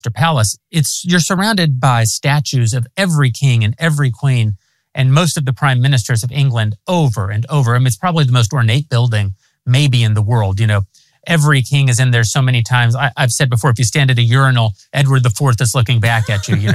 Westminster Palace, you're surrounded by statues of every king and every queen and most of the prime ministers of England over and over. I mean, it's probably the most ornate building maybe in the world. Every king is in there so many times. I've said before, if you stand at a urinal, Edward IV is looking back at you.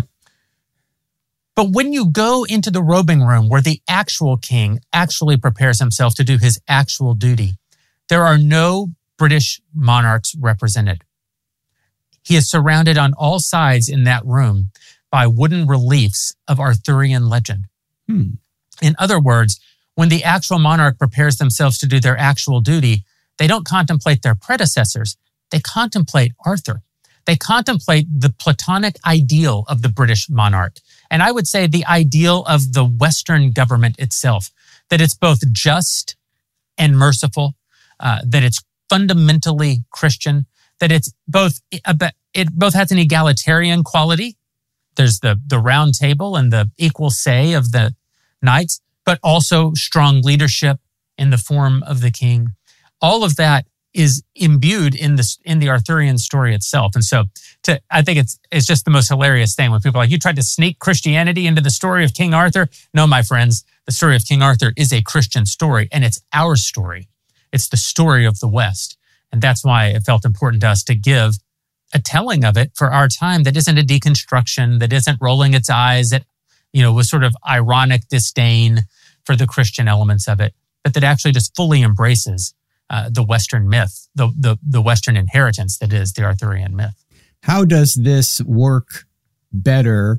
But when you go into the robing room where the actual king actually prepares himself to do his actual duty, there are no British monarchs represented. He is surrounded on all sides in that room by wooden reliefs of Arthurian legend. In other words, when the actual monarch prepares themselves to do their actual duty, they don't contemplate their predecessors. They contemplate Arthur. They contemplate the Platonic ideal of the British monarch. And I would say the ideal of the Western government itself, that it's both just and merciful, that it's fundamentally Christian, that it both has an egalitarian quality. There's the round table and the equal say of the knights, but also strong leadership in the form of the king. All of that is imbued in the Arthurian story itself. And so I think it's just the most hilarious thing when people are like, you tried to sneak Christianity into the story of King Arthur. No, my friends, the story of King Arthur is a Christian story, and it's our story. It's the story of the West. And that's why it felt important to us to give a telling of it for our time that isn't a deconstruction, that isn't rolling its eyes at, with sort of ironic disdain for the Christian elements of it, but that actually just fully embraces the Western myth, the Western inheritance that is the Arthurian myth. How does this work better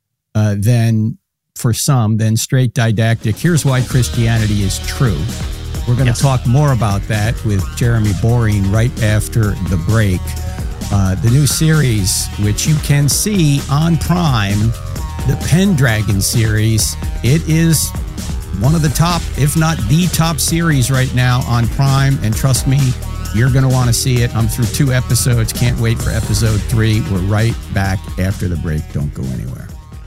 than straight didactic? Here's why Christianity is true. We're going to talk more about that with Jeremy Boring right after the break. The new series, which you can see on Prime, the Pendragon series, it is one of the top, if not the top series right now on Prime. And trust me, you're going to want to see it. I'm through 2 episodes. Can't wait for episode 3. We're right back after the break. Don't go anywhere.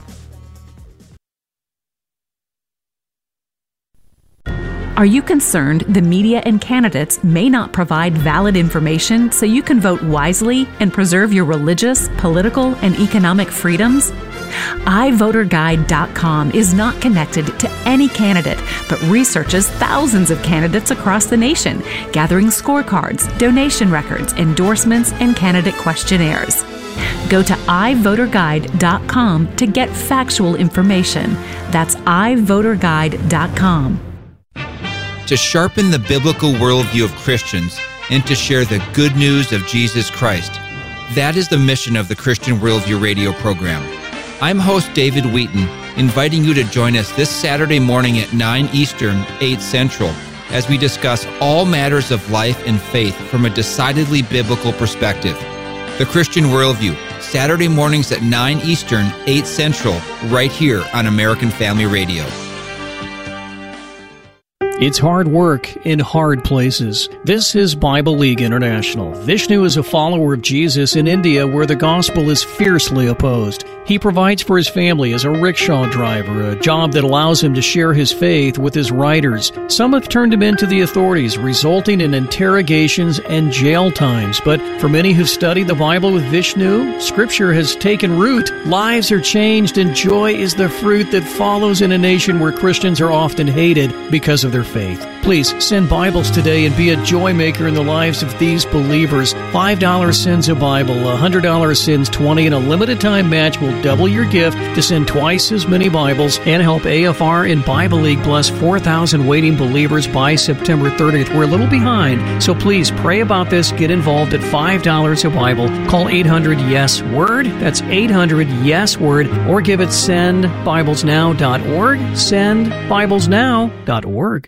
Are you concerned the media and candidates may not provide valid information so you can vote wisely and preserve your religious, political, and economic freedoms? iVoterGuide.com is not connected to any candidate, but researches thousands of candidates across the nation, gathering scorecards, donation records, endorsements, and candidate questionnaires. Go to iVoterGuide.com to get factual information. That's iVoterGuide.com. To sharpen the biblical worldview of Christians and to share the good news of Jesus Christ. That is the mission of the Christian Worldview radio program. I'm host David Wheaton, inviting you to join us this Saturday morning at 9 Eastern, 8 Central, as we discuss all matters of life and faith from a decidedly biblical perspective. The Christian Worldview, Saturday mornings at 9 Eastern, 8 Central, right here on American Family Radio. It's hard work in hard places. This is Bible League International. Vishnu is a follower of Jesus in India where the gospel is fiercely opposed. He provides for his family as a rickshaw driver, a job that allows him to share his faith with his riders. Some have turned him into the authorities, resulting in interrogations and jail times. But for many who've studied the Bible with Vishnu, Scripture has taken root. Lives are changed, and joy is the fruit that follows in a nation where Christians are often hated because of their faith. Please send Bibles today and be a joy maker in the lives of these believers. $5 sends a Bible, $100 sends 20, and a limited time match will double your gift to send twice as many Bibles and help AFR and Bible League bless 4,000 waiting believers by September 30th. We're a little behind, so please pray about this. Get involved at $5 a Bible. Call 800-YES-WORD. That's 800-YES-WORD, or give it sendbiblesnow.org. Sendbiblesnow.org.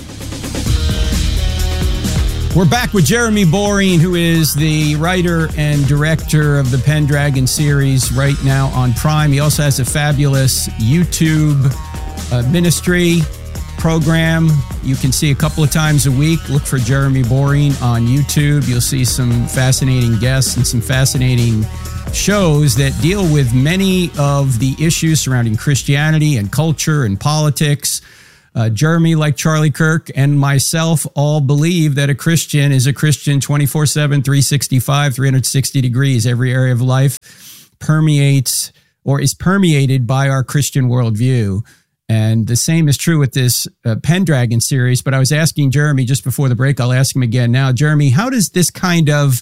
We're back with Jeremy Boring, who is the writer and director of the Pendragon series right now on Prime. He also has a fabulous YouTube ministry program you can see a couple of times a week. Look for Jeremy Boring on YouTube. You'll see some fascinating guests and some fascinating shows that deal with many of the issues surrounding Christianity and culture and politics. Jeremy, like Charlie Kirk, and myself all believe that a Christian is a Christian 24/7, 365, 360 degrees. Every area of life permeates or is permeated by our Christian worldview. And the same is true with this Pendragon series. But I was asking Jeremy just before the break, I'll ask him again now. Jeremy, how does this kind of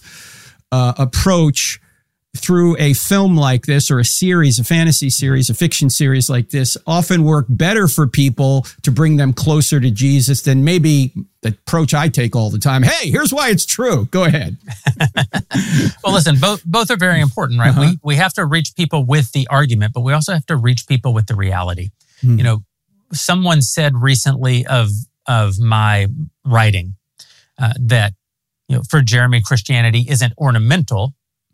approach through a film like this, or a series, a fantasy series, a fiction series like this, often work better for people to bring them closer to Jesus than maybe the approach I take all the time? Hey, here's why it's true. Go ahead. Well, listen, both are very important, right? Uh-huh. We have to reach people with the argument, but we also have to reach people with the reality. You know, someone said recently of my writing that, you know, for Jeremy, Christianity isn't ornamental,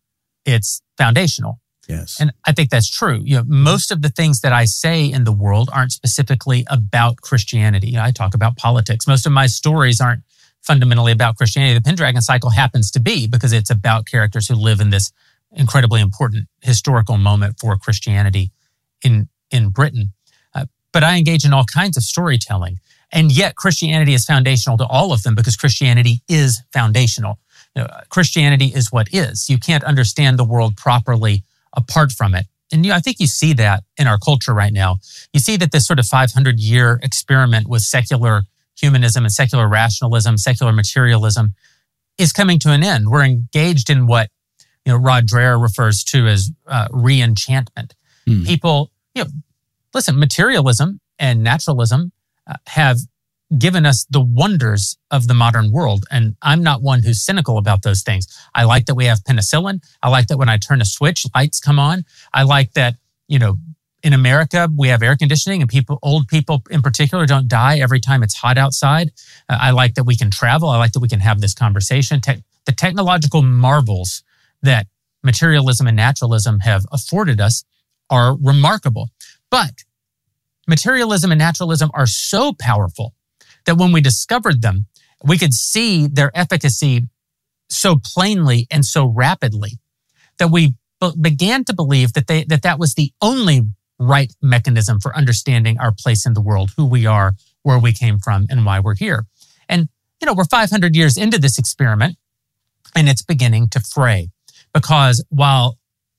it's foundational. Yes. And I think that's true. You know, most of the things that I say in the world aren't specifically about Christianity. You know, I talk about politics. Most of my stories aren't fundamentally about Christianity. The Pendragon cycle happens to be, because it's about characters who live in this incredibly important historical moment for Christianity in Britain. But I engage in all kinds of storytelling. And yet Christianity is foundational to all of them, because Christianity is foundational. You know, Christianity is what is. You can't understand the world properly apart from it. And I think you see that in our culture right now. You see that this sort of 500-year experiment with secular humanism and secular rationalism, secular materialism, is coming to an end. We're engaged in what, you know, Rod Dreher refers to as re-enchantment. People, you know, listen, materialism and naturalism have given us the wonders of the modern world. And I'm not one who's cynical about those things. I like that we have penicillin. I like that when I turn a switch, lights come on. I like that, you know, in America, we have air conditioning, and old people in particular, don't die every time it's hot outside. I like that we can travel. I like that we can have this conversation. The technological marvels that materialism and naturalism have afforded us are remarkable. But materialism and naturalism are so powerful that when we discovered them, we could see their efficacy so plainly and so rapidly that we began to believe that that was the only right mechanism for understanding our place in the world, who we are, where we came from, and why we're here. And, you know, we're 500 years into this experiment, and it's beginning to fray. Because while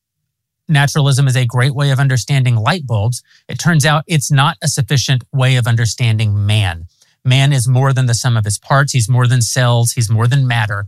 naturalism is a great way of understanding light bulbs, it turns out it's not a sufficient way of understanding man. Man is more than the sum of his parts. He's more than cells. He's more than matter.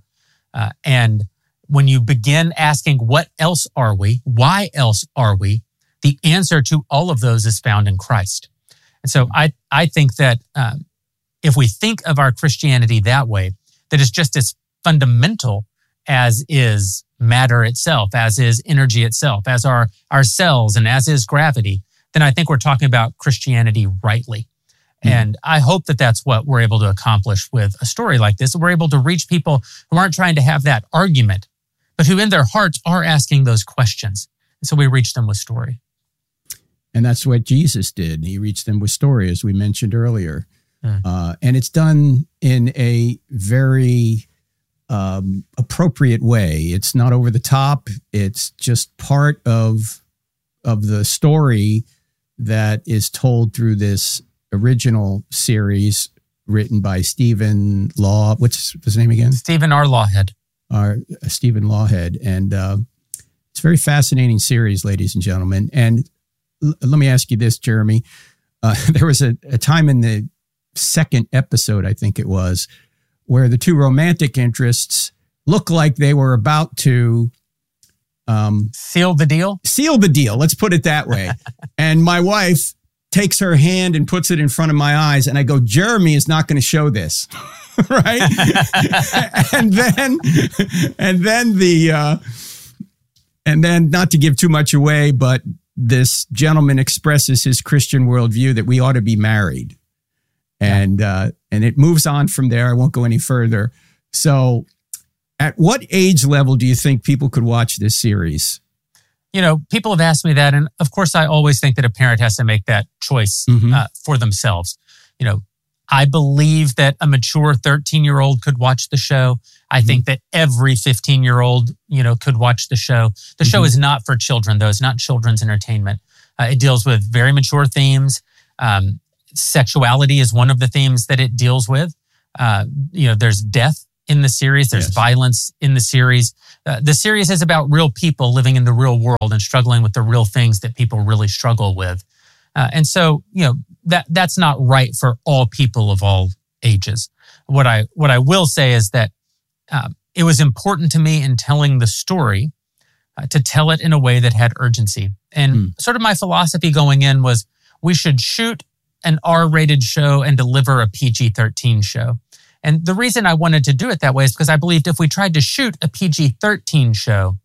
And when you begin asking, what else are we? Why else are we? The answer to all of those is found in Christ. And so I think that if we think of our Christianity that way, that it's just as fundamental as is matter itself, as is energy itself, as are our cells, and as is gravity, then I think we're talking about Christianity rightly. And I hope that that's what we're able to accomplish with a story like this. We're able to reach people who aren't trying to have that argument, but who in their hearts are asking those questions. And so we reach them with story. And that's what Jesus did. He reached them with story, as we mentioned earlier. And it's done in a very appropriate way. It's not over the top. It's just part of the story that is told through this original series written by Stephen Law. What's his name again? Stephen R. Lawhead. Stephen Lawhead. And it's a very fascinating series, ladies and gentlemen. And let me ask you this, Jeremy. There was a time in the second episode, I think it was, where the two romantic interests looked like they were about to seal the deal? Seal the deal. Let's put it that way. And my wife takes her hand and puts it in front of my eyes. And I go, Jeremy is not going to show this. Right. and then not to give too much away, but this gentleman expresses his Christian worldview that we ought to be married. And it moves on from there. I won't go any further. So at what age level do you think people could watch this series? You know, people have asked me that. And of course, I always think that a parent has to make that choice for themselves. You know, I believe that a mature 13-year-old could watch the show. I think that every 15-year-old, you know, could watch the show. The show is not for children, though. It's not children's entertainment. It deals with very mature themes. Sexuality is one of the themes that it deals with. There's death in the series. There's violence in the series. The series is about real people living in the real world and struggling with the real things that people really struggle with. And so, that's not right for all people of all ages. What I will say is that it was important to me in telling the story to tell it in a way that had urgency. And sort of my philosophy going in was we should shoot an R-rated show and deliver a PG-13 show. And the reason I wanted to do it that way is because I believed if we tried to shoot a PG-13 show,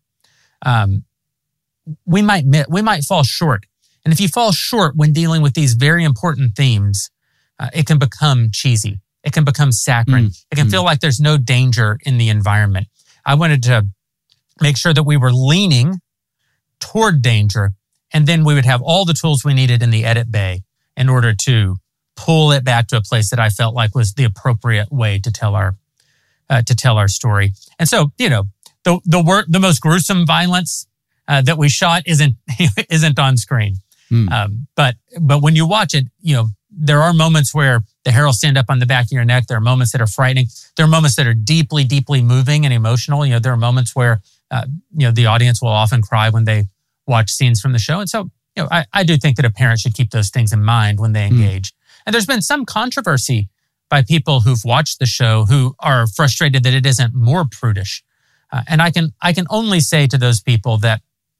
we might fall short. And if you fall short when dealing with these very important themes, it can become cheesy. It can become saccharine. It can feel like there's no danger in the environment. I wanted to make sure that we were leaning toward danger, and then we would have all the tools we needed in the edit bay in order to pull it back to a place that I felt like was the appropriate way to tell our story. And so, the most gruesome violence that we shot isn't on screen. But when you watch it, there are moments where the hair will stand up on the back of your neck. There are moments that are frightening. There are moments that are deeply, deeply moving and emotional. There are moments where, the audience will often cry when they watch scenes from the show. And so, I do think that a parent should keep those things in mind when they engage. And there's been some controversy by people who've watched the show who are frustrated that it isn't more prudish. And I can only say to those people that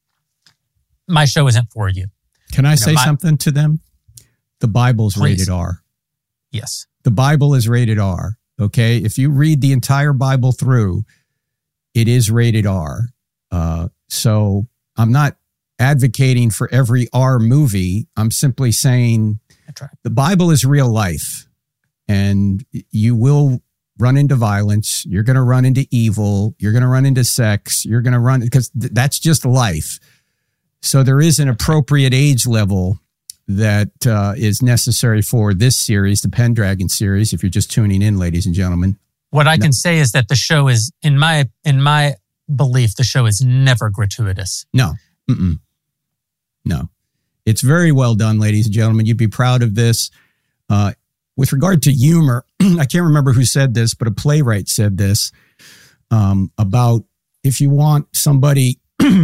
my show isn't for you. Can I say something to them? The Bible's rated R. Yes. The Bible is rated R. Okay. If you read the entire Bible through, it is rated R. So I'm not advocating for every R movie. I'm simply saying the Bible is real life, and you will run into violence. You're going to run into evil. You're going to run into sex. You're going to run because that's just life. So there is an appropriate age level that is necessary for this series, the Pendragon series, if you're just tuning in, ladies and gentlemen. What I can say is that the show is, in my belief, the show is never gratuitous. No. No. It's very well done, ladies and gentlemen. You'd be proud of this. With regard to humor, I can't remember who said this, but a playwright said this about if you want somebody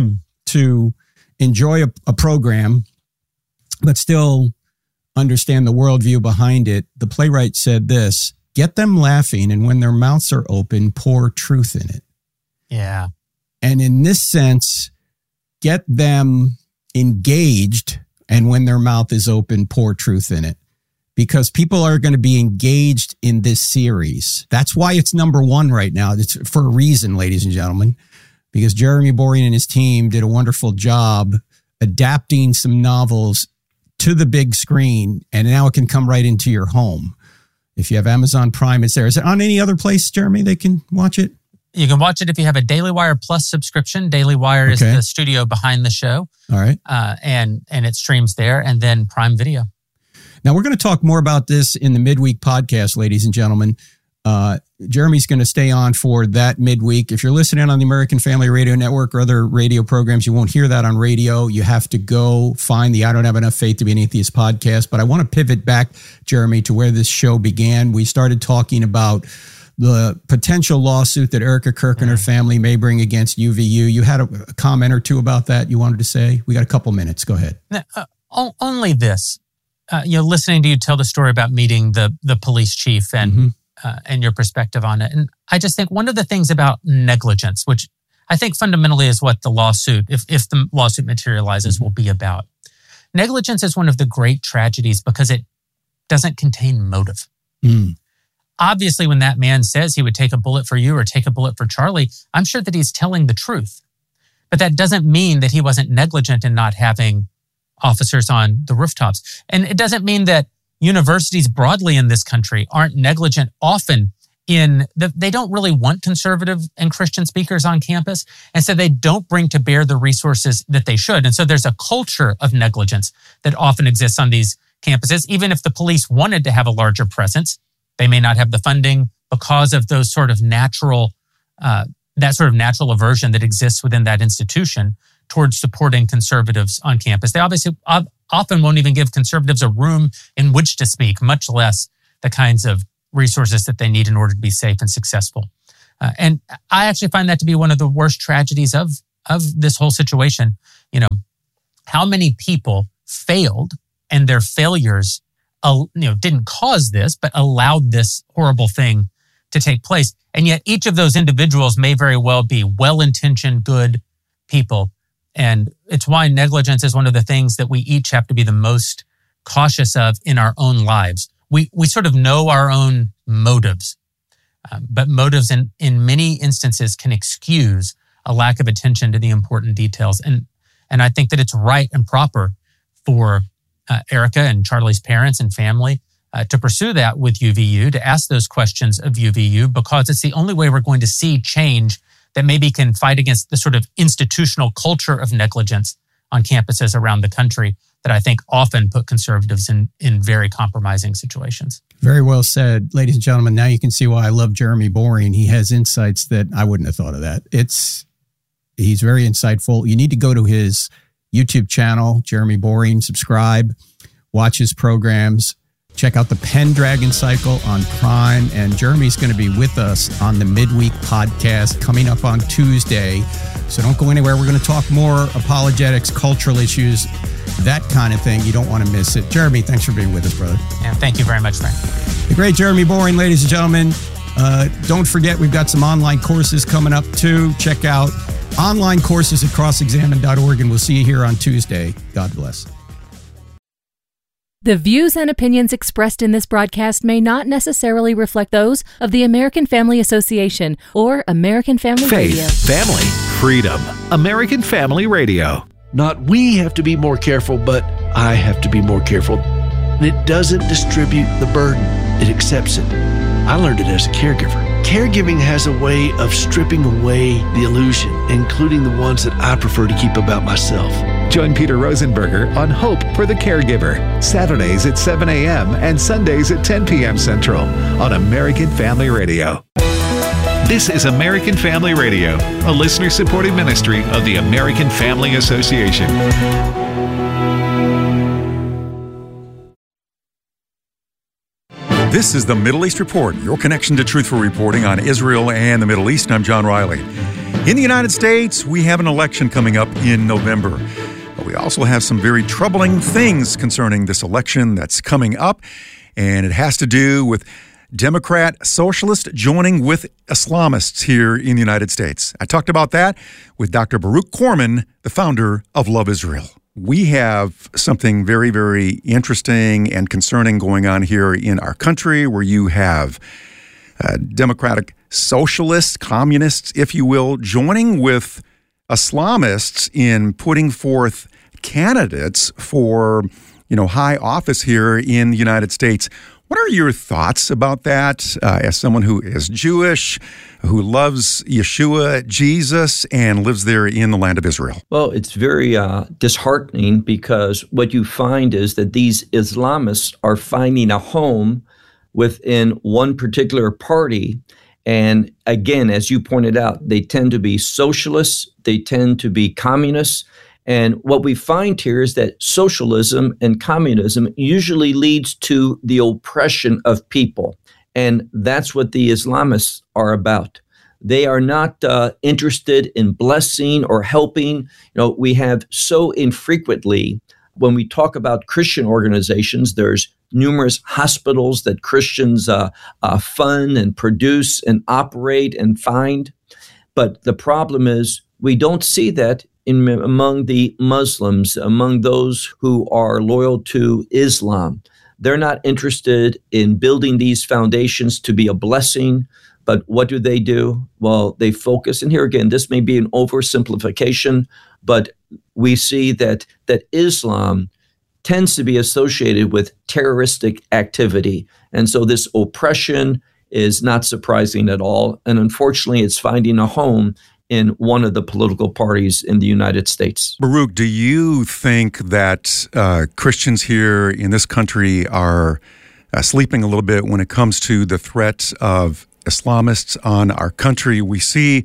to enjoy a program, but still understand the worldview behind it. The playwright said this: get them laughing, and when their mouths are open, pour truth in it. Yeah. And in this sense, get them engaged, and when their mouth is open, pour truth in it. Because people are going to be engaged in this series. That's why it's number one right now. It's for a reason, ladies and gentlemen, because Jeremy Boring and his team did a wonderful job adapting some novels to the big screen, and now it can come right into your home. If you have Amazon Prime, it's there. Is it on any other place, Jeremy, they can watch it? You can watch it if you have a Daily Wire Plus subscription. Daily Wire is the studio behind the show. All right. And it streams there, and then Prime Video. Now, we're going to talk more about this in the midweek podcast, ladies and gentlemen. Jeremy's going to stay on for that midweek. If you're listening on the American Family Radio Network or other radio programs, you won't hear that on radio. You have to go find the I Don't Have Enough Faith to Be an Atheist podcast. But I want to pivot back, Jeremy, to where this show began. We started talking about the potential lawsuit that Erica Kirk and her family may bring against UVU. You had a comment or two about that you wanted to say? We got a couple minutes. Go ahead. Only this. Listening to you tell the story about meeting the police chief and your perspective on it. And I just think one of the things about negligence, which I think fundamentally is what the lawsuit, if the lawsuit materializes, will be about. Negligence is one of the great tragedies because it doesn't contain motive. Obviously, when that man says he would take a bullet for you or take a bullet for Charlie, I'm sure that he's telling the truth. But that doesn't mean that he wasn't negligent in not having officers on the rooftops. And it doesn't mean that universities broadly in this country aren't negligent often in that they don't really want conservative and Christian speakers on campus. And so they don't bring to bear the resources that they should. And so there's a culture of negligence that often exists on these campuses. Even if the police wanted to have a larger presence, they may not have the funding because of those sort of natural, that sort of natural aversion that exists within that institution towards supporting conservatives on campus. They often won't even give conservatives a room in which to speak, much less the kinds of resources that they need in order to be safe and successful. And I actually find that to be one of the worst tragedies of this whole situation. How many people failed, and their failures, didn't cause this, but allowed this horrible thing to take place. And yet each of those individuals may very well be well-intentioned, good people. And it's why negligence is one of the things that we each have to be the most cautious of in our own lives. We sort of know our own motives, but motives in many instances can excuse a lack of attention to the important details. And I think that it's right and proper for Erica and Charlie's parents and family to pursue that with UVU, to ask those questions of UVU, because it's the only way we're going to see change that maybe can fight against the sort of institutional culture of negligence on campuses around the country that I think often put conservatives in very compromising situations. Very well said. Ladies and gentlemen, now you can see why I love Jeremy Boring. He has insights that I wouldn't have thought of that. He's very insightful. You need to go to his YouTube channel, Jeremy Boring, subscribe, watch his programs, check out the Pendragon Cycle on Prime. And Jeremy's going to be with us on the Midweek podcast coming up on Tuesday. So don't go anywhere. We're going to talk more apologetics, cultural issues, that kind of thing. You don't want to miss it. Jeremy, thanks for being with us, brother. Yeah, thank you very much, Frank. The great Jeremy Boring, ladies and gentlemen. Don't forget, we've got some online courses coming up too. Check out online courses at crossexamine.org, and we'll see you here on Tuesday. God bless. The views and opinions expressed in this broadcast may not necessarily reflect those of the American Family Association or American Family Radio. Faith, family, freedom. American Family Radio. Not we have to be more careful, but I have to be more careful. And it doesn't distribute the burden. It accepts it. I learned it as a caregiver. Caregiving has a way of stripping away the illusion, including the ones that I prefer to keep about myself. Join Peter Rosenberger on Hope for the Caregiver, Saturdays at 7 a.m. and Sundays at 10 p.m. Central on American Family Radio. This is American Family Radio, a listener-supported ministry of the American Family Association. This is the Middle East Report, your connection to truthful reporting on Israel and the Middle East. I'm John Riley. In the United States, we have an election coming up in November. But we also have some very troubling things concerning this election that's coming up, and it has to do with Democrat socialists joining with Islamists here in the United States. I talked about that with Dr. Baruch Corman, the founder of Love Israel. We have something very, very interesting and concerning going on here in our country, where you have democratic socialists, communists, if you will, joining with Islamists in putting forth candidates for, high office here in the United States. What are your thoughts about that as someone who is Jewish, who loves Yeshua, Jesus, and lives there in the land of Israel? Well, it's very disheartening, because what you find is that these Islamists are finding a home within one particular party. And again, as you pointed out, they tend to be socialists, they tend to be communists. And what we find here is that socialism and communism usually leads to the oppression of people. And that's what the Islamists are about. They are not interested in blessing or helping. We have so infrequently, when we talk about Christian organizations, there's numerous hospitals that Christians fund and produce and operate and find. But the problem is we don't see that among the Muslims, among those who are loyal to Islam. They're not interested in building these foundations to be a blessing. But what do? Well, they focus, and here again, this may be an oversimplification, but we see that Islam tends to be associated with terroristic activity. And so this oppression is not surprising at all. And unfortunately, it's finding a home in one of the political parties in the United States. Baruch, do you think that Christians here in this country are sleeping a little bit when it comes to the threat of Islamists on our country? We see,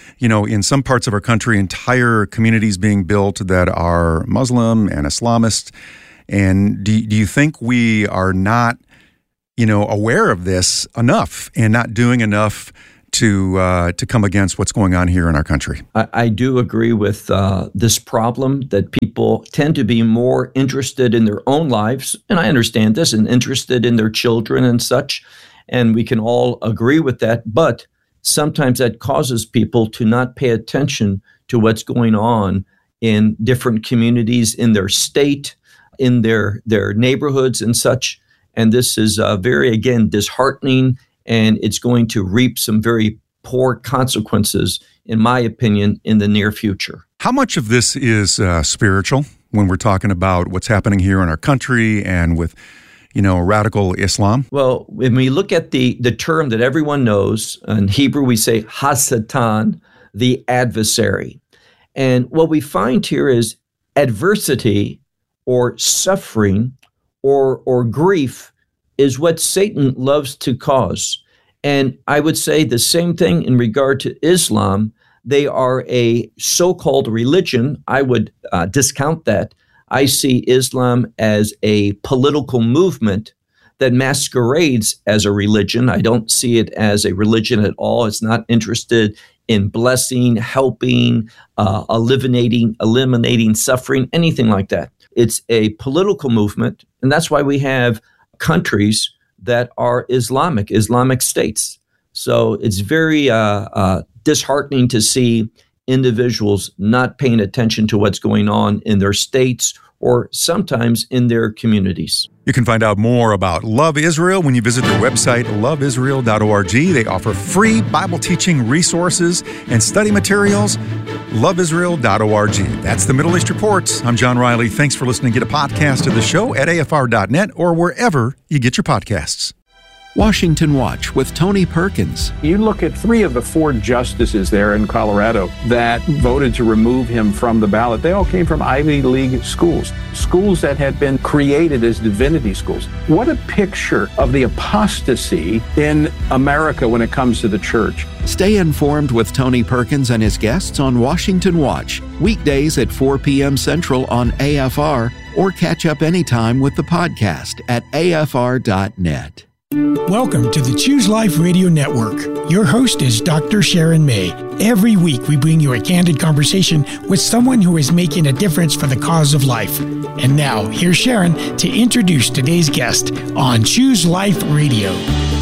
in some parts of our country, entire communities being built that are Muslim and Islamist. And do you think we are not, aware of this enough and not doing enough to come against what's going on here in our country? I do agree with this problem that people tend to be more interested in their own lives, and I understand this, and interested in their children and such, and we can all agree with that, but sometimes that causes people to not pay attention to what's going on in different communities, in their state, in their neighborhoods and such, and this is very, again, disheartening, and it's going to reap some very poor consequences, in my opinion, in the near future. How much of this is spiritual when we're talking about what's happening here in our country and with, radical Islam? Well, when we look at the term that everyone knows, in Hebrew we say Hasatan, the adversary. And what we find here is adversity or suffering or grief is what Satan loves to cause. And I would say the same thing in regard to Islam. They are a so-called religion. I would discount that. I see Islam as a political movement that masquerades as a religion. I don't see it as a religion at all. It's not interested in blessing, helping, eliminating suffering, anything like that. It's a political movement, and that's why we have countries that are Islamic states. So it's very disheartening to see individuals not paying attention to what's going on in their states or sometimes in their communities. You can find out more about Love Israel when you visit their website, loveisrael.org. They offer free Bible teaching resources and study materials. loveisrael.org. That's the Middle East Report. I'm John Riley. Thanks for listening. Get a podcast of the show at afr.net or wherever you get your podcasts. Washington Watch with Tony Perkins. You look at 3 of the 4 justices there in Colorado that voted to remove him from the ballot. They all came from Ivy League schools that had been created as divinity schools. What a picture of the apostasy in America when it comes to the church. Stay informed with Tony Perkins and his guests on Washington Watch, weekdays at 4 p.m. Central on AFR, or catch up anytime with the podcast at afr.net. Welcome to the Choose Life Radio Network. Your host is Dr. Sharon May. Every week we bring you a candid conversation with someone who is making a difference for the cause of life. And now, here's Sharon to introduce today's guest on Choose Life Radio.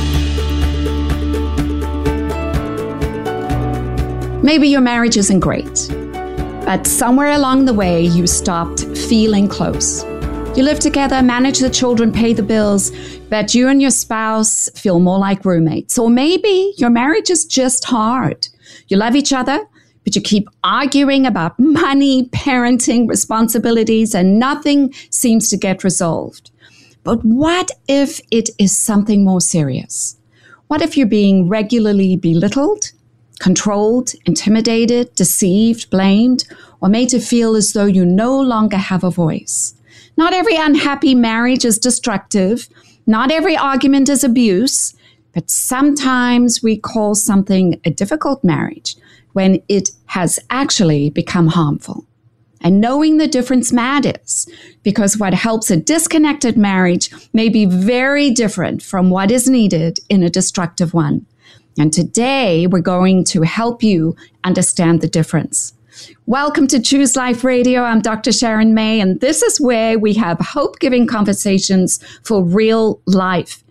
Maybe your marriage isn't great, but somewhere along the way you stopped feeling close. You live together, manage the children, pay the bills, but you and your spouse feel more like roommates. Or maybe your marriage is just hard. You love each other, but you keep arguing about money, parenting, responsibilities, and nothing seems to get resolved. But what if it is something more serious? What if you're being regularly belittled, controlled, intimidated, deceived, blamed, or made to feel as though you no longer have a voice? Not every unhappy marriage is destructive. Not every argument is abuse. But sometimes we call something a difficult marriage when it has actually become harmful. And knowing the difference matters, because what helps a disconnected marriage may be very different from what is needed in a destructive one. And today we're going to help you understand the difference. Welcome to Choose Life Radio. I'm Dr. Sharon May, and this is where we have hope-giving conversations for real life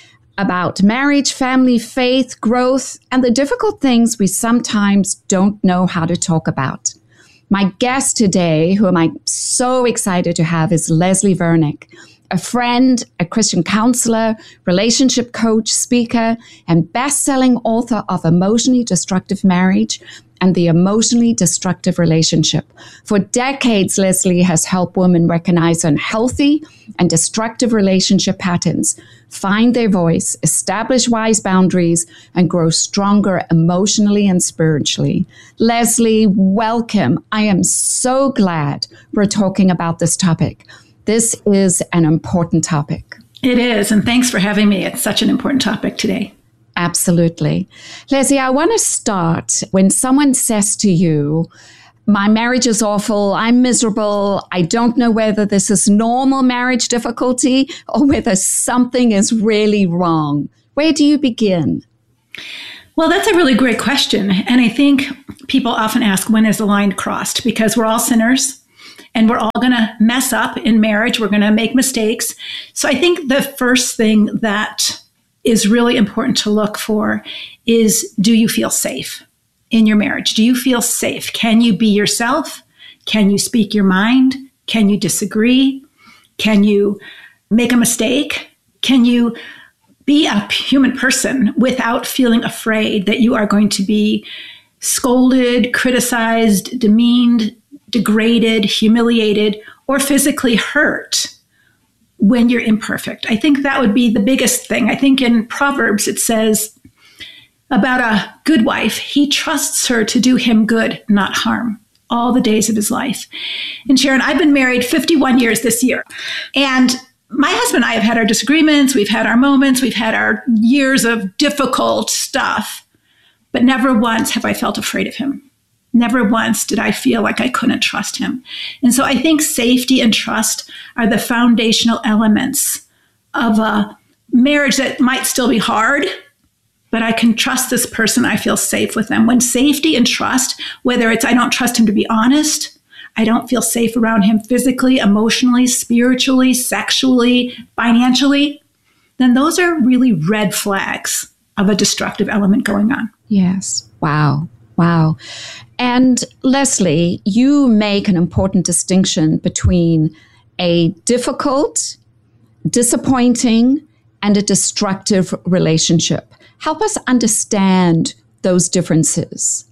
about marriage, family, faith, growth, and the difficult things we sometimes don't know how to talk about. My guest today, who I'm so excited to have, is Leslie Vernick, a friend, a Christian counselor, relationship coach, speaker, and best-selling author of Emotionally Destructive Marriage and The Emotionally Destructive Relationship. For decades, Leslie has helped women recognize unhealthy and destructive relationship patterns, find their voice, establish wise boundaries, and grow stronger emotionally and spiritually. Leslie, welcome. I am so glad we're talking about this topic. This is an important topic. It is, and thanks for having me. It's such an important topic today. Absolutely. Leslie, I want to start when someone says to you, my marriage is awful, I'm miserable, I don't know whether this is normal marriage difficulty or whether something is really wrong. Where do you begin? Well, that's a really great question. And I think people often ask, when is the line crossed? Because we're all sinners and we're all going to mess up in marriage. We're going to make mistakes. So I think the first thing that is really important to look for is, do you feel safe in your marriage? Do you feel safe? Can you be yourself? Can you speak your mind? Can you disagree? Can you make a mistake? Can you be a human person without feeling afraid that you are going to be scolded, criticized, demeaned, degraded, humiliated, or physically hurt when you're imperfect? I think that would be the biggest thing. I think in Proverbs it says about a good wife, he trusts her to do him good, not harm, all the days of his life. And Sharon, I've been married 51 years this year. And my husband and I have had our disagreements, we've had our moments, we've had our years of difficult stuff, but never once have I felt afraid of him. Never once did I feel like I couldn't trust him. And so I think safety and trust are the foundational elements of a marriage that might still be hard, but I can trust this person. I feel safe with them. When safety and trust, whether it's I don't trust him to be honest, I don't feel safe around him physically, emotionally, spiritually, sexually, financially, then those are really red flags of a destructive element going on. Yes. Wow. Wow. And Leslie, you make an important distinction between a difficult, disappointing, and a destructive relationship. Help us understand those differences.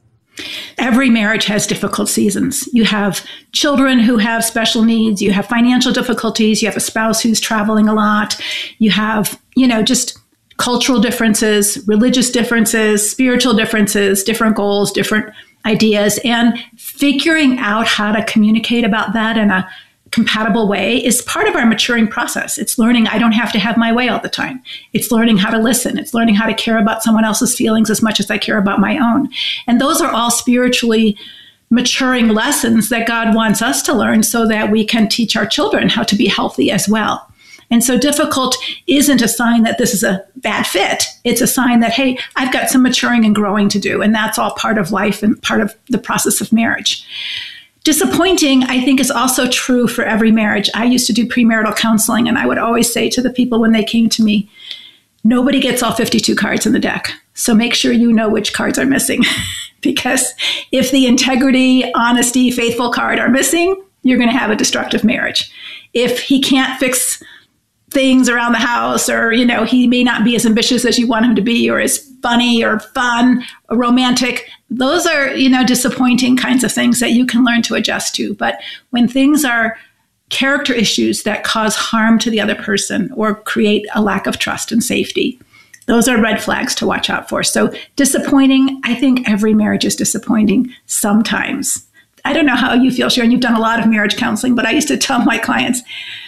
Every marriage has difficult seasons. You have children who have special needs. You have financial difficulties. You have a spouse who's traveling a lot. You have, just cultural differences, religious differences, spiritual differences, different goals, different ideas. And figuring out how to communicate about that in a compatible way is part of our maturing process. It's learning I don't have to have my way all the time. It's learning how to listen. It's learning how to care about someone else's feelings as much as I care about my own. And those are all spiritually maturing lessons that God wants us to learn so that we can teach our children how to be healthy as well. And so difficult isn't a sign that this is a bad fit. It's a sign that, hey, I've got some maturing and growing to do. And that's all part of life and part of the process of marriage. Disappointing, I think, is also true for every marriage. I used to do premarital counseling, and I would always say to the people when they came to me, nobody gets all 52 cards in the deck. So make sure you know which cards are missing. Because if the integrity, honesty, faithful card are missing, you're going to have a destructive marriage. If he can't fix things around the house, or, he may not be as ambitious as you want him to be, or as funny or fun or romantic, those are, disappointing kinds of things that you can learn to adjust to. But when things are character issues that cause harm to the other person or create a lack of trust and safety, those are red flags to watch out for. So disappointing, I think every marriage is disappointing sometimes. I don't know how you feel, Sharon. You've done a lot of marriage counseling, but I used to tell my clients,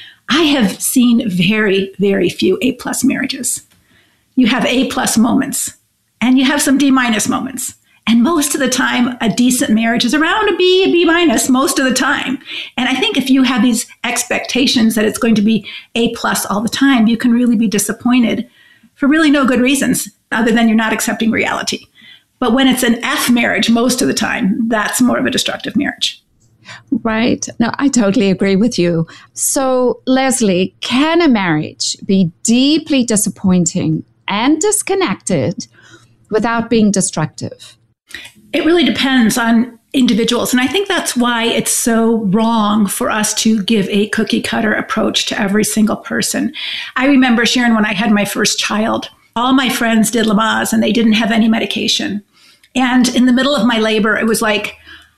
I have seen very, very few A+ marriages. You have A+ moments and you have some D- moments. And most of the time, a decent marriage is around a B most of the time. And I think if you have these expectations that it's going to be A+ all the time, you can really be disappointed for really no good reasons other than you're not accepting reality. But when it's an F marriage most of the time, that's more of a destructive marriage. Right. No, I totally agree with you. So, Leslie, can a marriage be deeply disappointing and disconnected without being destructive? It really depends on individuals. And I think that's why it's so wrong for us to give a cookie cutter approach to every single person. I remember, Sharon, when I had my first child, all my friends did Lamaze and they didn't have any medication. And in the middle of my labor, it was like,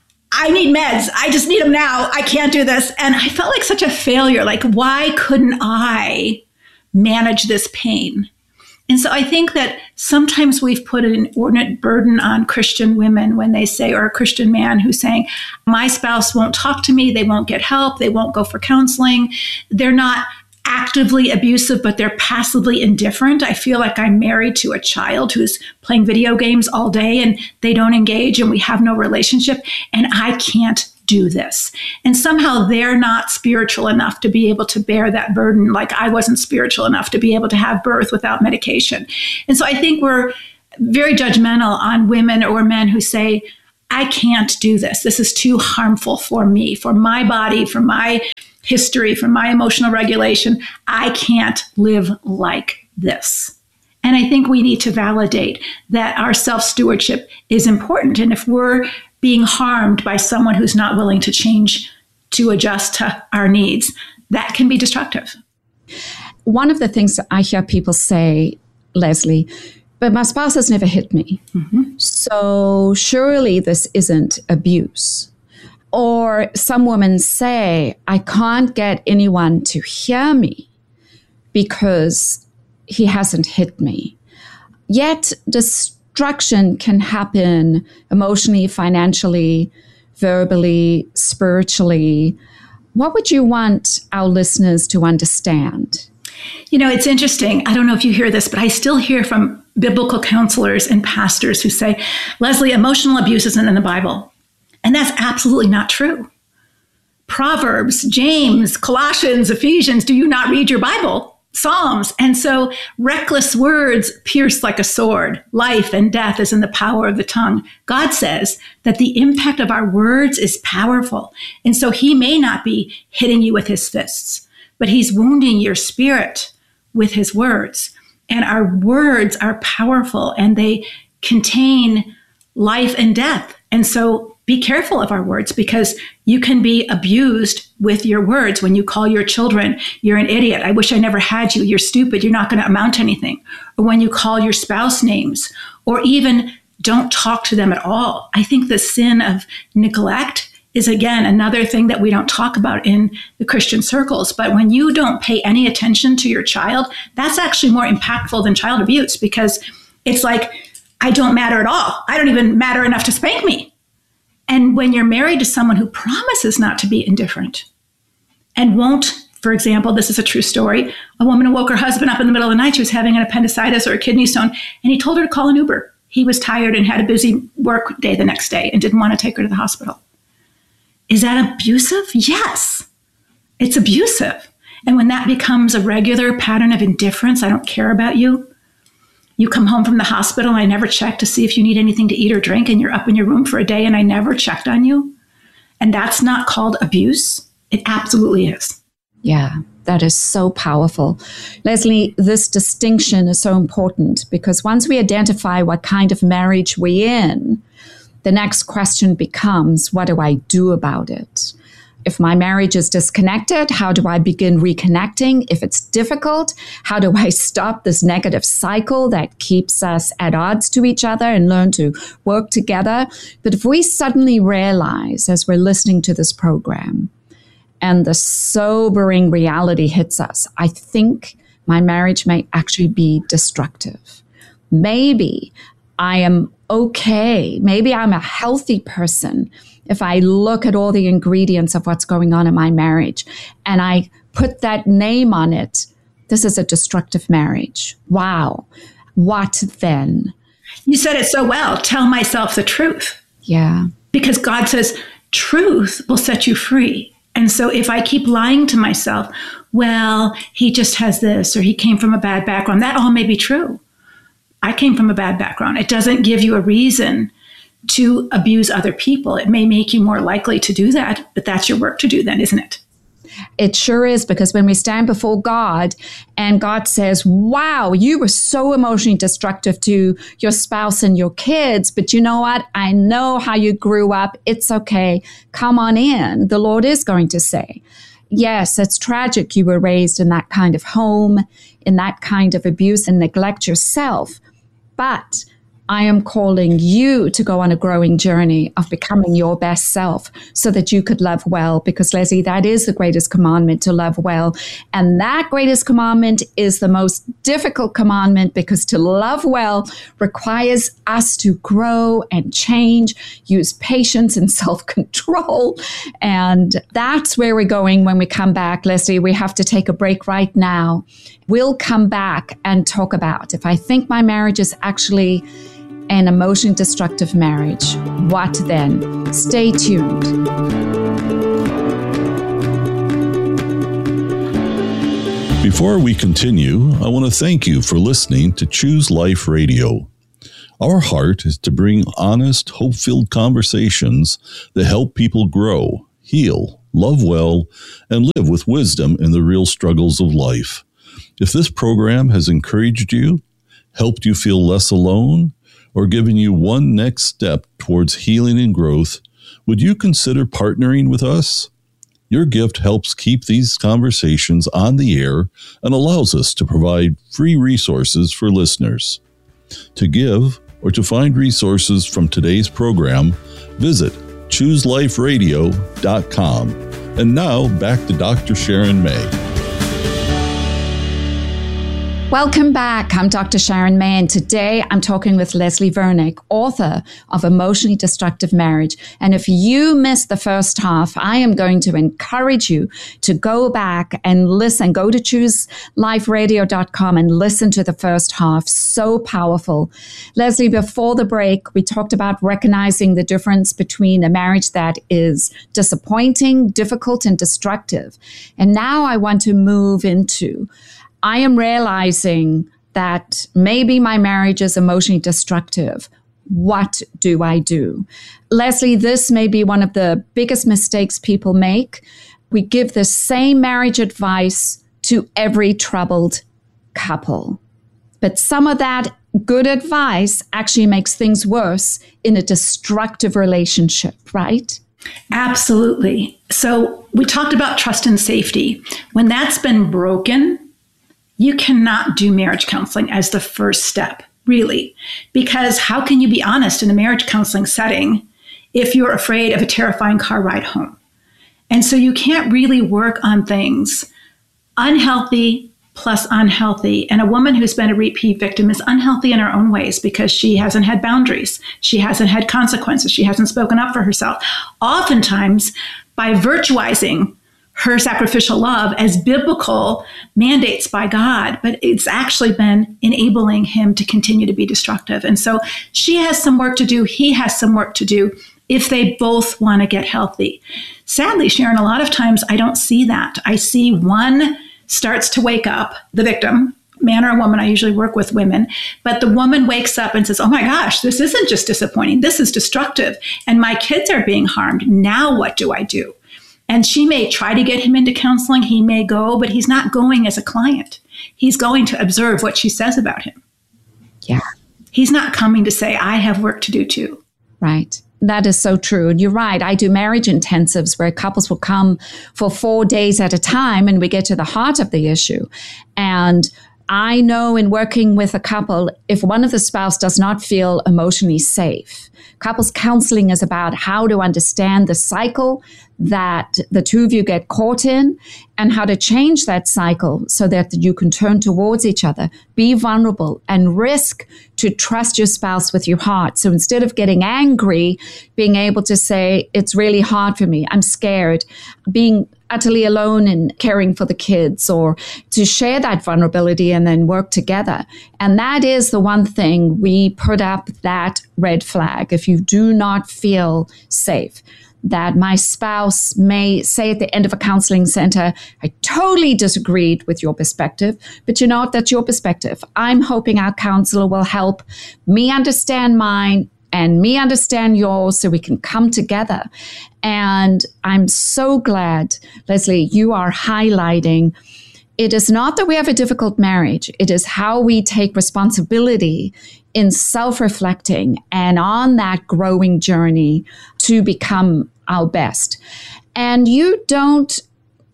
I need meds. I just need them now. I can't do this. And I felt like such a failure. Like, why couldn't I manage this pain? And so I think that sometimes we've put an inordinate burden on Christian women when they say, or a Christian man who's saying, my spouse won't talk to me. They won't get help. They won't go for counseling. They're not actively abusive, but they're passively indifferent. I feel like I'm married to a child who's playing video games all day and they don't engage and we have no relationship, and I can't do this. And somehow they're not spiritual enough to be able to bear that burden, like I wasn't spiritual enough to be able to have birth without medication. And so I think we're very judgmental on women or men who say, I can't do this. This is too harmful for me, for my body, for my history, for my emotional regulation. I can't live like this. And I think we need to validate that our self-stewardship is important. And if we're being harmed by someone who's not willing to change, to adjust to our needs, that can be destructive. One of the things that I hear people say, Leslie, but my spouse has never hit me. Mm-hmm. So surely this isn't abuse. Or some women say, I can't get anyone to hear me because he hasn't hit me. Yet destruction can happen emotionally, financially, verbally, spiritually. What would you want our listeners to understand? You know, it's interesting. I don't know if you hear this, but I still hear from biblical counselors and pastors who say, Leslie, emotional abuse isn't in the Bible. And that's absolutely not true. Proverbs, James, Colossians, Ephesians, do you not read your Bible? Psalms. And so reckless words pierce like a sword. Life and death is in the power of the tongue. God says that the impact of our words is powerful. And so he may not be hitting you with his fists, but he's wounding your spirit with his words. And our words are powerful and they contain life and death. And so be careful of our words, because you can be abused with your words. When you call your children, you're an idiot. I wish I never had you. You're stupid. You're not going to amount to anything. Or when you call your spouse names, or even don't talk to them at all. I think the sin of neglect is, again, another thing that we don't talk about in the Christian circles. But when you don't pay any attention to your child, that's actually more impactful than child abuse, because it's like, I don't matter at all. I don't even matter enough to spank me. And when you're married to someone who promises not to be indifferent and won't, for example, this is a true story, a woman woke her husband up in the middle of the night. She was having an appendicitis or a kidney stone, and he told her to call an Uber. He was tired and had a busy work day the next day and didn't want to take her to the hospital. Is that abusive? Yes, it's abusive. And when that becomes a regular pattern of indifference, I don't care about you. You come home from the hospital and I never check to see if you need anything to eat or drink, and you're up in your room for a day and I never checked on you. And that's not called abuse. It absolutely is. Yeah, that is so powerful. Leslie, this distinction is so important, because once we identify what kind of marriage we're in, the next question becomes, what do I do about it? If my marriage is disconnected, how do I begin reconnecting? If it's difficult, how do I stop this negative cycle that keeps us at odds to each other and learn to work together? But if we suddenly realize, as we're listening to this program, and the sobering reality hits us, I think my marriage may actually be destructive. Maybe I am okay. Maybe I'm a healthy person if I look at all the ingredients of what's going on in my marriage and I put that name on it. This is a destructive marriage. Wow. What then? You said it so well. Tell myself the truth. Yeah. Because God says truth will set you free. And so if I keep lying to myself, well, he just has this, or he came from a bad background, that all may be true. I came from a bad background. It doesn't give you a reason to abuse other people. It may make you more likely to do that, but that's your work to do then, isn't it? It sure is, because when we stand before God and God says, wow, you were so emotionally destructive to your spouse and your kids, but you know what? I know how you grew up. It's okay. Come on in. The Lord is going to say, yes, it's tragic you were raised in that kind of home, in that kind of abuse and neglect yourself. But I am calling you to go on a growing journey of becoming your best self so that you could love well. Because, Leslie, that is the greatest commandment, to love well. And that greatest commandment is the most difficult commandment, because to love well requires us to grow and change, use patience and self-control. And that's where we're going when we come back. Leslie, we have to take a break right now. We'll come back and talk about, if I think my marriage is actually an emotionally destructive marriage, what then? Stay tuned. Before we continue, I want to thank you for listening to Choose Life Radio. Our heart is to bring honest, hope-filled conversations that help people grow, heal, love well, and live with wisdom in the real struggles of life. If this program has encouraged you, helped you feel less alone, or given you one next step towards healing and growth, would you consider partnering with us? Your gift helps keep these conversations on the air and allows us to provide free resources for listeners. To give or to find resources from today's program, visit ChooseLifeRadio.com. And now back to Dr. Sharon May. Welcome back. I'm Dr. Sharon May, and today I'm talking with Leslie Vernick, author of Emotionally Destructive Marriage. And if you missed the first half, I am going to encourage you to go back and listen. Go to ChooseLifeRadio.com and listen to the first half. So powerful. Leslie, before the break, we talked about recognizing the difference between a marriage that is disappointing, difficult, and destructive. And now I want to move into, I am realizing that maybe my marriage is emotionally destructive. What do I do? Leslie, this may be one of the biggest mistakes people make. We give the same marriage advice to every troubled couple. But some of that good advice actually makes things worse in a destructive relationship, right? Absolutely. So we talked about trust and safety. When that's been broken, you cannot do marriage counseling as the first step, really, because how can you be honest in a marriage counseling setting if you're afraid of a terrifying car ride home? And so you can't really work on things unhealthy plus unhealthy. And a woman who's been a repeat victim is unhealthy in her own ways because she hasn't had boundaries. She hasn't had consequences. She hasn't spoken up for herself. Oftentimes, by virtualizing her sacrificial love as biblical mandates by God, but it's actually been enabling him to continue to be destructive. And so she has some work to do. He has some work to do if they both want to get healthy. Sadly, Sharon, a lot of times I don't see that. I see one starts to wake up, the victim, man or a woman. I usually work with women, but the woman wakes up and says, oh my gosh, this isn't just disappointing. This is destructive. And my kids are being harmed. Now what do I do? And she may try to get him into counseling. He may go, but he's not going as a client. He's going to observe what she says about him. Yeah. He's not coming to say, I have work to do too. Right. That is so true. And you're right. I do marriage intensives where couples will come for 4 days at a time and we get to the heart of the issue. And I know in working with a couple, if one of the spouse does not feel emotionally safe, couples counseling is about how to understand the cycle that the two of you get caught in and how to change that cycle so that you can turn towards each other, be vulnerable, and risk to trust your spouse with your heart. So instead of getting angry, being able to say, it's really hard for me, I'm scared, being utterly alone and caring for the kids, or to share that vulnerability and then work together. And that is the one thing we put up that red flag. If you do not feel safe, that my spouse may say at the end of a counseling center, I totally disagreed with your perspective, but you know what, that's your perspective. I'm hoping our counselor will help me understand mine and me understand yours so we can come together. And I'm so glad, Leslie, you are highlighting it is not that we have a difficult marriage. It is how we take responsibility in self-reflecting and on that growing journey to become our best. And you don't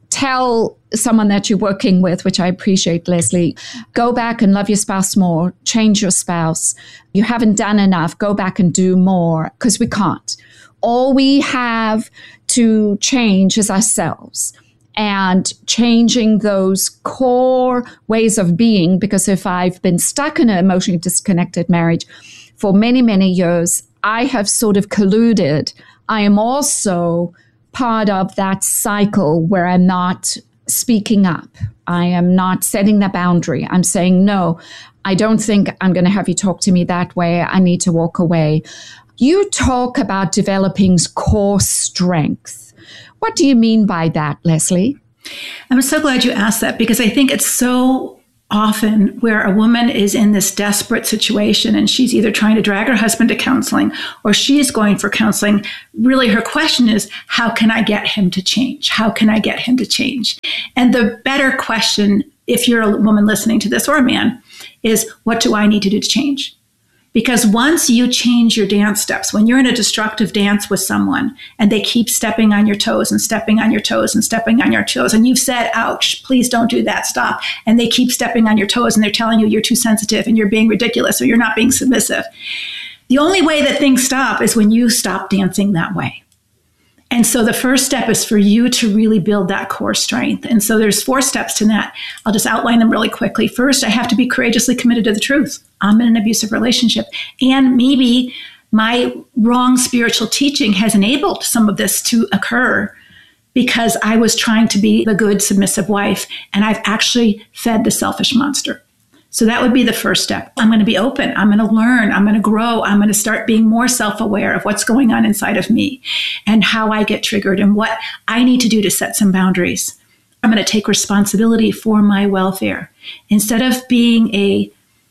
tell someone that you're working with, which I appreciate, Leslie, go back and love your spouse more, change your spouse. You haven't done enough, go back and do more, because we can't. All we have to change is ourselves and changing those core ways of being, because if I've been stuck in an emotionally disconnected marriage for many, many years, I have sort of colluded. I am also part of that cycle where I'm not speaking up. I am not setting the boundary. I'm saying, no, I don't think I'm going to have you talk to me that way. I need to walk away. You talk about developing core strength. What do you mean by that, Leslie? I'm so glad you asked that, because I think it's so often where a woman is in this desperate situation and she's either trying to drag her husband to counseling or she's going for counseling. Really, her question is, how can I get him to change? How can I get him to change? And the better question, if you're a woman listening to this or a man, is what do I need to do to change? Because once you change your dance steps, when you're in a destructive dance with someone and they keep stepping on your toes and stepping on your toes and stepping on your toes, and you've said, ouch, please don't do that, stop. And they keep stepping on your toes and they're telling you you're too sensitive and you're being ridiculous or you're not being submissive. The only way that things stop is when you stop dancing that way. And so the first step is for you to really build that core strength. And so there's 4 steps to that. I'll just outline them really quickly. First, I have to be courageously committed to the truth. I'm in an abusive relationship. And maybe my wrong spiritual teaching has enabled some of this to occur because I was trying to be the good, submissive wife, and I've actually fed the selfish monster. So that would be the first step. I'm going to be open. I'm going to learn. I'm going to grow. I'm going to start being more self-aware of what's going on inside of me and how I get triggered and what I need to do to set some boundaries. I'm going to take responsibility for my welfare. Instead of being a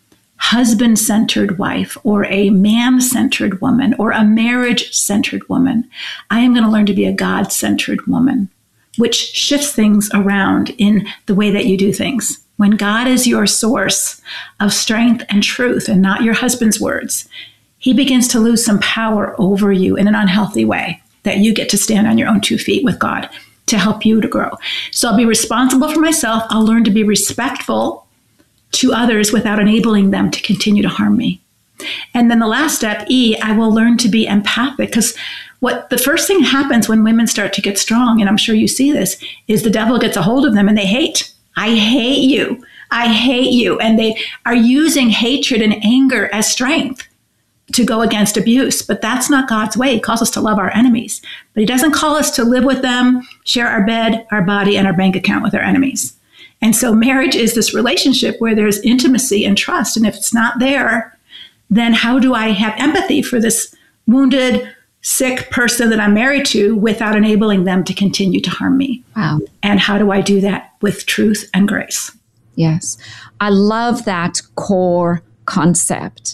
husband-centered wife or a man-centered woman or a marriage-centered woman, I am going to learn to be a God-centered woman, which shifts things around in the way that you do things. When God is your source of strength and truth and not your husband's words, he begins to lose some power over you in an unhealthy way that you get to stand on your own 2 feet with God to help you to grow. So I'll be responsible for myself. I'll learn to be respectful to others without enabling them to continue to harm me. And then the last step, E, I will learn to be empathic, because what the first thing happens when women start to get strong, and I'm sure you see this, is the devil gets a hold of them and they hate. I hate you. I hate you. And they are using hatred and anger as strength to go against abuse. But that's not God's way. He calls us to love our enemies. But he doesn't call us to live with them, share our bed, our body, and our bank account with our enemies. And so marriage is this relationship where there's intimacy and trust. And if it's not there, then how do I have empathy for this wounded, sick person that I'm married to without enabling them to continue to harm me? Wow. And how do I do that with truth and grace? Yes. I love that core concept,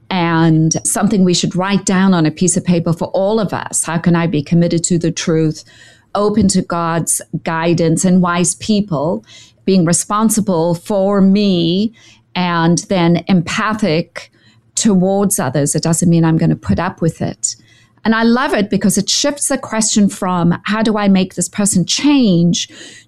and something we should write down on a piece of paper for all of us. How can I be committed to the truth, open to God's guidance and wise people, being responsible for me, and then empathic towards others? It doesn't mean I'm going to put up with it. And I love it because it shifts the question from how do I make this person change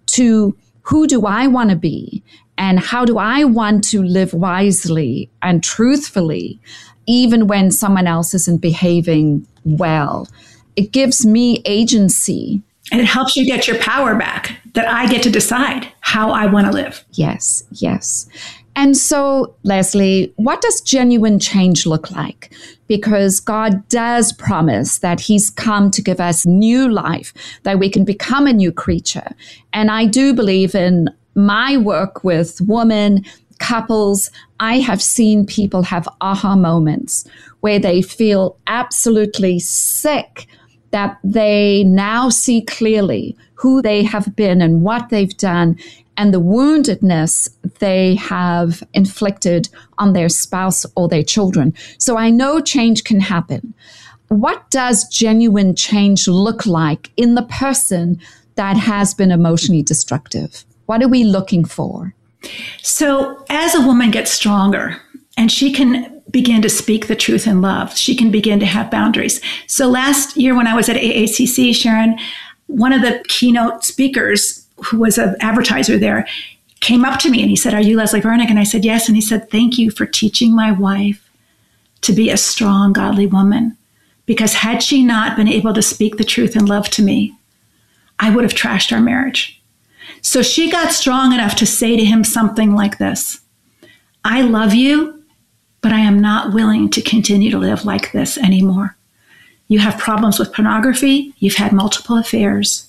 to who do I want to be and how do I want to live wisely and truthfully, even when someone else isn't behaving well. It gives me agency. And it helps you get your power back, that I get to decide how I want to live. Yes, yes. And so, Leslie, what does genuine change look like? Because God does promise that he's come to give us new life, that we can become a new creature. And I do believe in my work with women, couples, I have seen people have aha moments where they feel absolutely sick, that they now see clearly who they have been and what they've done, and the woundedness they have inflicted on their spouse or their children. So I know change can happen. What does genuine change look like in the person that has been emotionally destructive? What are we looking for? So as a woman gets stronger and she can begin to speak the truth in love, she can begin to have boundaries. So last year when I was at AACC, Sharon, one of the keynote speakers who was an advertiser there, came up to me and he said, "Are you Leslie Vernick?" And I said, "Yes." And he said, "Thank you for teaching my wife to be a strong, godly woman. Because had she not been able to speak the truth in love to me, I would have trashed our marriage." So she got strong enough to say to him something like this: "I love you, but I am not willing to continue to live like this anymore. You have problems with pornography. You've had multiple affairs.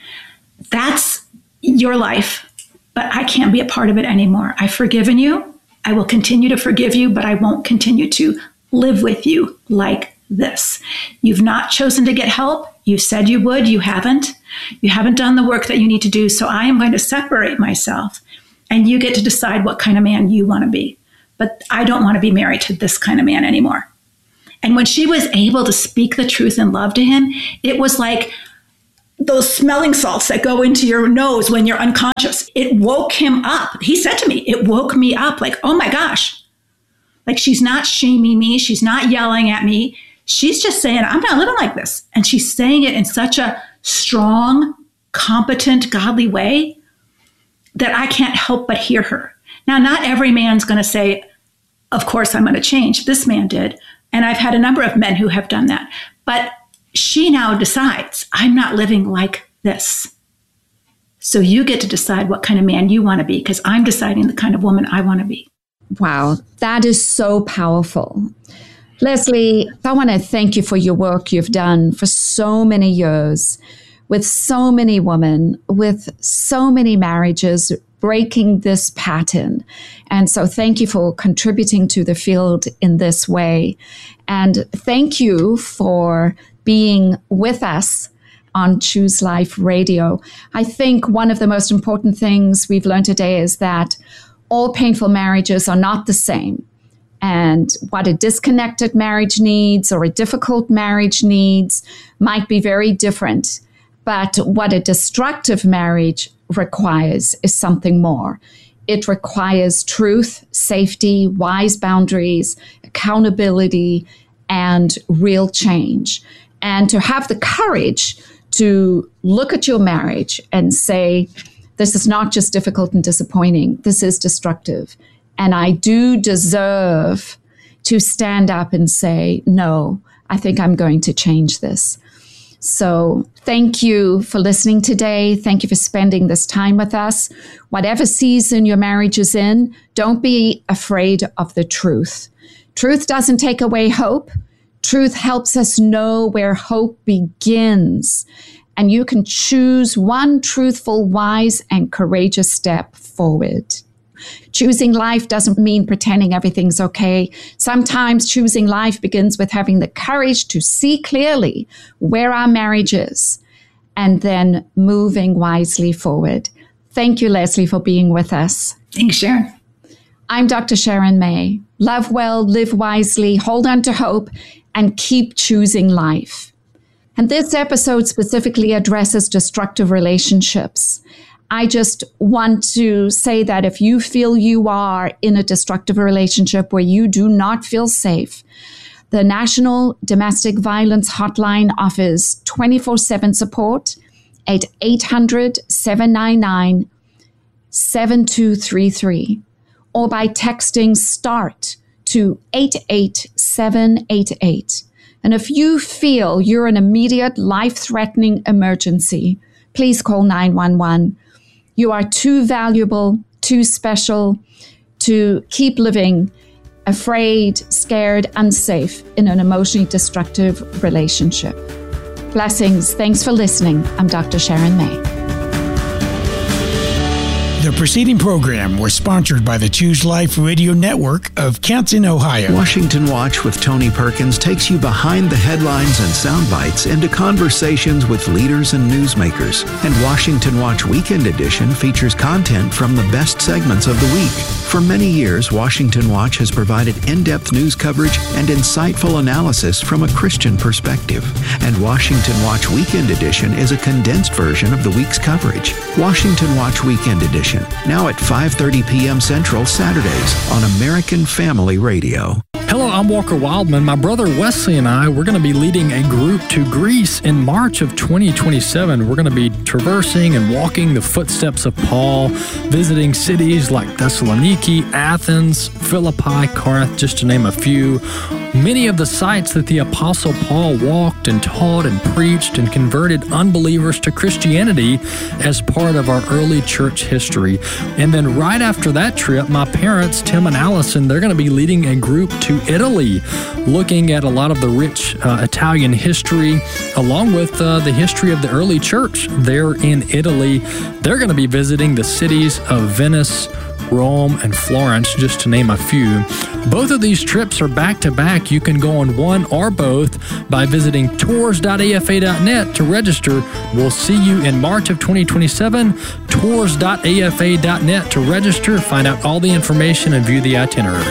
That's your life, but I can't be a part of it anymore. I've forgiven you. I will continue to forgive you, but I won't continue to live with you like this. You've not chosen to get help. You said you would. You haven't. You haven't done the work that you need to do. So I am going to separate myself, and you get to decide what kind of man you want to be. But I don't want to be married to this kind of man anymore." And when she was able to speak the truth in love to him, it was like those smelling salts that go into your nose when you're unconscious. It woke him up. He said to me, it woke me up like, oh my gosh. Like, she's not shaming me. She's not yelling at me. She's just saying, I'm not living like this. And she's saying it in such a strong, competent, godly way that I can't help but hear her. Now, not every man's going to say, of course, I'm going to change. This man did. And I've had a number of men who have done that. But she now decides, I'm not living like this. So you get to decide what kind of man you want to be, because I'm deciding the kind of woman I want to be. Wow, that is so powerful. Leslie, I want to thank you for your work you've done for so many years with so many women, with so many marriages, breaking this pattern. And so thank you for contributing to the field in this way. And thank you for being with us on Choose Life Radio. I think one of the most important things we've learned today is that all painful marriages are not the same. And what a disconnected marriage needs or a difficult marriage needs might be very different. But what a destructive marriage requires is something more. It requires truth, safety, wise boundaries, accountability, and real change. And to have the courage to look at your marriage and say, this is not just difficult and disappointing, this is destructive. And I do deserve to stand up and say, no, I think I'm going to change this. So thank you for listening today. Thank you for spending this time with us. Whatever season your marriage is in, don't be afraid of the truth. Truth doesn't take away hope. Truth helps us know where hope begins. And you can choose one truthful, wise, and courageous step forward. Choosing life doesn't mean pretending everything's okay. Sometimes choosing life begins with having the courage to see clearly where our marriage is and then moving wisely forward. Thank you, Leslie, for being with us. Thanks, Sharon. I'm Dr. Sharon May. Love well, live wisely, hold on to hope, and keep choosing life. And this episode specifically addresses destructive relationships. I just want to say that if you feel you are in a destructive relationship where you do not feel safe, the National Domestic Violence Hotline offers 24/7 support at 800-799-7233 or by texting START to 88788. And if you feel you're in immediate life-threatening emergency, please call 911. You are too valuable, too special to keep living afraid, scared, unsafe in an emotionally destructive relationship. Blessings. Thanks for listening. I'm Dr. Sharon May. The preceding program was sponsored by the Choose Life Radio Network of Canton, Ohio. Washington Watch with Tony Perkins takes you behind the headlines and sound bites into conversations with leaders and newsmakers. And Washington Watch Weekend Edition features content from the best segments of the week. For many years, Washington Watch has provided in-depth news coverage and insightful analysis from a Christian perspective. And Washington Watch Weekend Edition is a condensed version of the week's coverage. Washington Watch Weekend Edition, now at 5:30 p.m. Central Saturdays on American Family Radio. Hello, I'm Walker Wildman. My brother Wesley and I, we're going to be leading a group to Greece in March of 2027. We're going to be traversing and walking the footsteps of Paul, visiting cities like Thessaloniki, Athens, Philippi, Corinth, just to name a few. Many of the sites that the Apostle Paul walked and taught and preached and converted unbelievers to Christianity as part of our early church history. And then right after that trip, my parents, Tim and Allison, they're going to be leading a group to Italy, looking at a lot of the rich Italian history, along with the history of the early church there in Italy. They're going to be visiting the cities of Venice, Rome, and Florence, just to name a few. Both of these trips are back-to-back. You can go on one or both by visiting tours.afa.net to register. We'll see you in March of 2027. Tours.afa.net to register, find out all the information, and view the itinerary.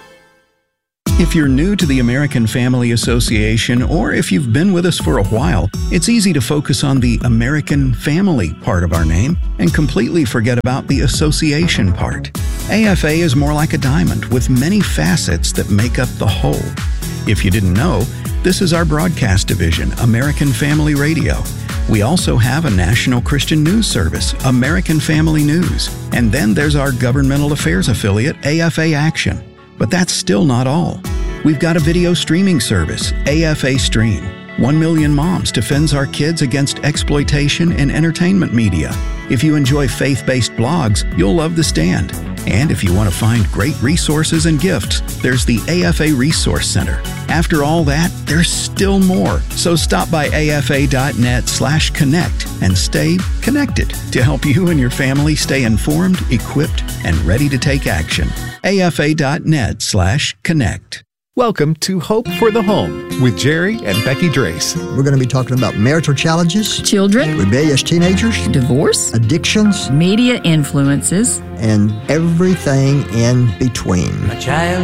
If you're new to the American Family Association, or if you've been with us for a while, it's easy to focus on the American Family part of our name and completely forget about the association part. AFA is more like a diamond with many facets that make up the whole. If you didn't know, this is our broadcast division, American Family Radio. We also have a national Christian news service, American Family News. And then there's our governmental affairs affiliate, AFA Action. But that's still not all. We've got a video streaming service, AFA Stream. 1 Million Moms defends our kids against exploitation in entertainment media. If you enjoy faith-based blogs, you'll love The Stand. And if you want to find great resources and gifts, there's the AFA Resource Center. After all that, there's still more. So stop by afa.net/connect and stay connected to help you and your family stay informed, equipped, and ready to take action. afa.net/connect. Welcome to Hope for the Home with Jerry and Becky Drace. We're going to be talking about marital challenges, children, rebellious teenagers, divorce, addictions, media influences, and everything in between. A child